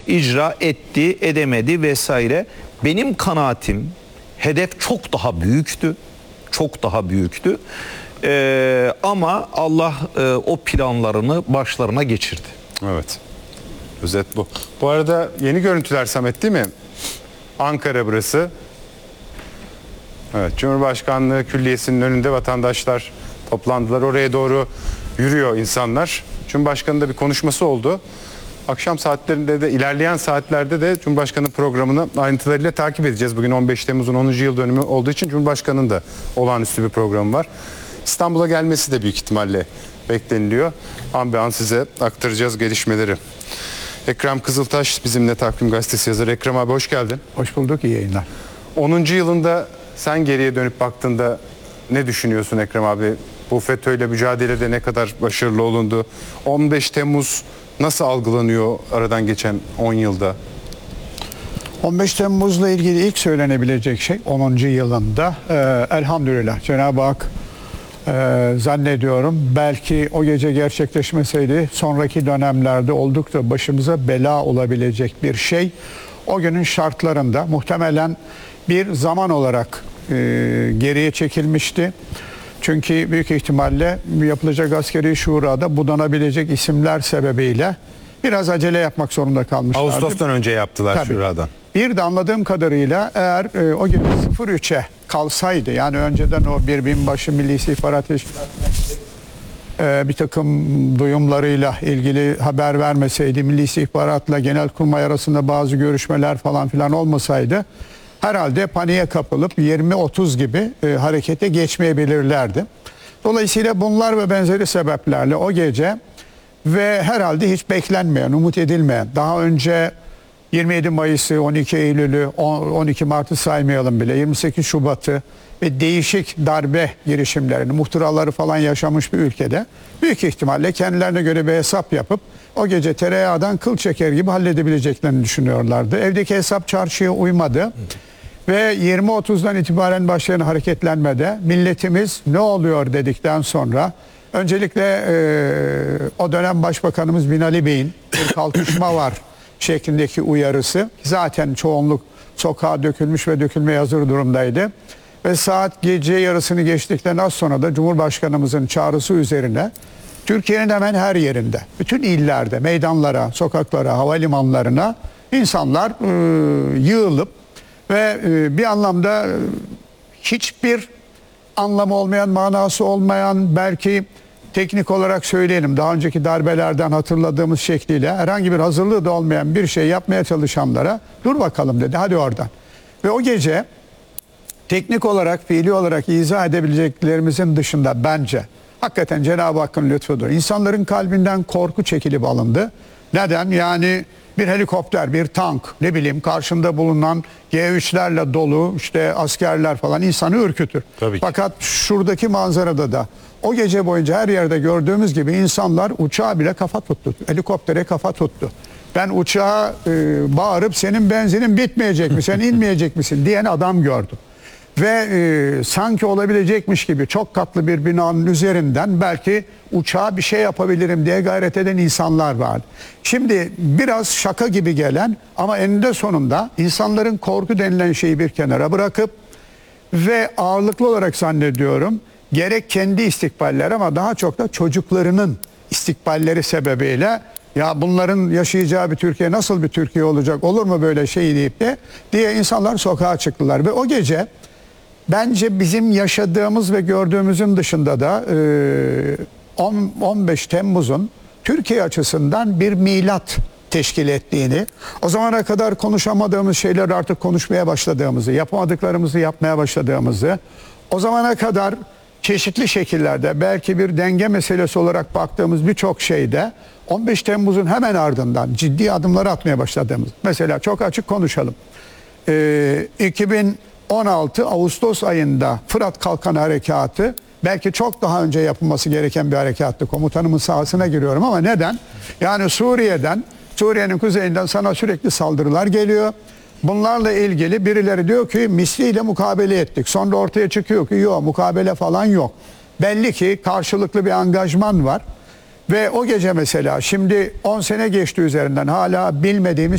icra etti, edemedi vesaire. Benim kanaatim hedef çok daha büyüktü. Çok daha büyüktü. Ama Allah o planlarını başlarına geçirdi. Evet. Özet bu. Bu arada yeni görüntüler Samet, değil mi? Ankara burası. Evet, Cumhurbaşkanlığı Külliyesi'nin önünde vatandaşlar toplandılar. Oraya doğru yürüyor insanlar. Cumhurbaşkanı'nın da bir konuşması oldu. Akşam saatlerinde de, ilerleyen saatlerde de Cumhurbaşkanı programını ayrıntılarıyla takip edeceğiz. Bugün 15 Temmuz'un 10. yıl dönümü olduğu için Cumhurbaşkanı'nın da olağanüstü bir programı var. İstanbul'a gelmesi de büyük ihtimalle bekleniliyor. An be an size aktaracağız gelişmeleri. Ekrem Kızıltaş bizimle, Takvim Gazetesi yazarı. Ekrem abi hoş geldin. Hoş bulduk, iyi yayınlar. 10. yılında sen geriye dönüp baktığında ne düşünüyorsun Ekrem abi? Bu FETÖ'yle mücadelede ne kadar başarılı olundu? 15 Temmuz nasıl algılanıyor aradan geçen 10 yılda? 15 Temmuz'la ilgili ilk söylenebilecek şey 10. yılında elhamdülillah Cenab-ı Hak zannediyorum belki o gece gerçekleşmeseydi sonraki dönemlerde oldukça başımıza bela olabilecek bir şey. O günün şartlarında muhtemelen bir zaman olarak geriye çekilmişti. Çünkü büyük ihtimalle yapılacak askeri şurada budanabilecek isimler sebebiyle biraz acele yapmak zorunda kalmışlardı. Ağustos'tan önce yaptılar Tabii. şuradan. Bir de anladığım kadarıyla eğer o gün 03'e kalsaydı, yani önceden o bir binbaşı Milli İstihbarat Teşkilatı'na bir takım duyumlarıyla ilgili haber vermeseydi, Milli İstihbarat'la Genelkurmay arasında bazı görüşmeler falan filan olmasaydı herhalde paniğe kapılıp 20-30 gibi harekete geçmeyebilirlerdi. Dolayısıyla bunlar ve benzeri sebeplerle o gece ve herhalde hiç beklenmeyen, umut edilmeyen, daha önce 27 Mayıs'ı, 12 Eylül'ü, 12 Mart'ı saymayalım bile, 28 Şubat'ı ve değişik darbe girişimlerini, muhtıraları falan yaşamış bir ülkede büyük ihtimalle kendilerine göre bir hesap yapıp o gece tereyağdan kıl çeker gibi halledebileceklerini düşünüyorlardı. Evdeki hesap çarşıya uymadı. Ve 20-30'dan itibaren başlayan hareketlenmede milletimiz ne oluyor dedikten sonra öncelikle o dönem Başbakanımız Binali Bey'in bir kalkışma var şeklindeki uyarısı, zaten çoğunluk sokağa dökülmüş ve dökülmeye hazır durumdaydı. Ve saat gece yarısını geçtikten az sonra da Cumhurbaşkanımızın çağrısı üzerine Türkiye'nin hemen her yerinde, bütün illerde, meydanlara, sokaklara, havalimanlarına insanlar yığılıp ve bir anlamda hiçbir anlamı olmayan, manası olmayan, belki teknik olarak söyleyelim, daha önceki darbelerden hatırladığımız şekliyle herhangi bir hazırlığı da olmayan bir şey yapmaya çalışanlara dur bakalım dedi, hadi oradan. Ve o gece teknik olarak, fiili olarak izah edebileceklerimizin dışında bence hakikaten Cenab-ı Hakk'ın lütfudur. İnsanların kalbinden korku çekilip alındı. Neden? Yani bir helikopter, bir tank, ne bileyim karşında bulunan G3'lerle dolu işte askerler falan insanı ürkütür. Fakat şuradaki manzarada da o gece boyunca her yerde gördüğümüz gibi insanlar uçağa bile kafa tuttu. Helikoptere kafa tuttu. Ben uçağa bağırıp senin benzinin bitmeyecek mi, sen inmeyecek misin diyen adam gördüm. Ve sanki olabilecekmiş gibi çok katlı bir binanın üzerinden belki uçağa bir şey yapabilirim diye gayret eden insanlar vardı. Şimdi biraz şaka gibi gelen ama eninde sonunda insanların korku denilen şeyi bir kenara bırakıp ve ağırlıklı olarak zannediyorum gerek kendi istikballeri ama daha çok da çocuklarının istikballeri sebebiyle ya bunların yaşayacağı bir Türkiye nasıl bir Türkiye olacak, olur mu böyle şey deyip de diye insanlar sokağa çıktılar. Ve o gece bence bizim yaşadığımız ve gördüğümüzün dışında da 15 Temmuz'un Türkiye açısından bir milat teşkil ettiğini, o zamana kadar konuşamadığımız şeyler artık konuşmaya başladığımızı, yapamadıklarımızı yapmaya başladığımızı, o zamana kadar çeşitli şekillerde belki bir denge meselesi olarak baktığımız birçok şeyde 15 Temmuz'un hemen ardından ciddi adımlar atmaya başladığımız. Mesela çok açık konuşalım. 2016 Ağustos ayında Fırat Kalkanı Harekatı belki çok daha önce yapılması gereken bir harekattı. Komutanımın sahasına giriyorum ama neden? Yani Suriye'nin kuzeyinden sana sürekli saldırılar geliyor. Bunlarla ilgili birileri diyor ki misliyle mukabele ettik. Sonra ortaya çıkıyor ki yok, mukabele falan yok. Belli ki karşılıklı bir angajman var. Ve o gece mesela şimdi 10 sene geçti üzerinden hala bilmediğimiz